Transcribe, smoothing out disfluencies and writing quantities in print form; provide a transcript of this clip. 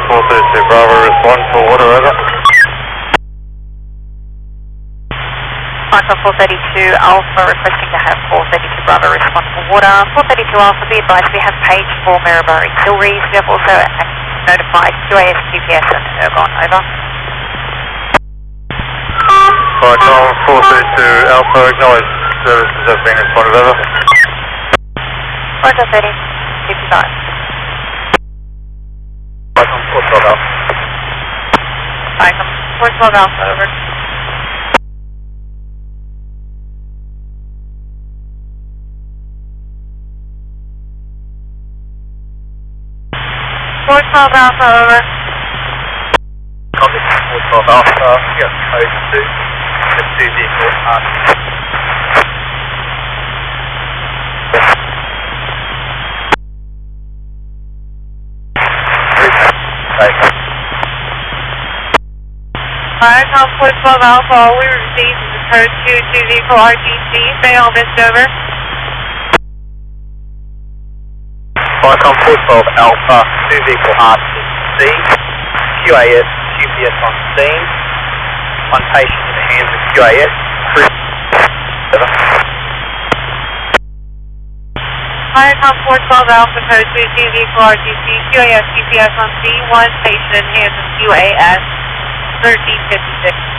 432 Bravo, respond for water, over. Micro 432 Alpha requesting to have 432 Bravo respond for water. 432 Alpha, be advised we have page for Maryborough Kilries. We have also notified QAS, GPS and Ergon, over. Micro 432 Alpha, acknowledge services have been responded, over. Micro 30, 55. Micro 412 Alpha. Micro 412 Alpha, over. Four 12 Alpha, over. Copy, 412 Alpha, we have code 2, the 2 vehicle Micro 412 Alpha, all we received is a code 2 vehicle RTC, say all this, over. Micro 412 Alpha, 2 vehicle RTC, QAS, QPS on scene, one patient in the hands of QAS, over. Micro 412 Alpha, code 2 vehicle RTC, QAS, QPS on scene, one patient in hands of QAS, 1356.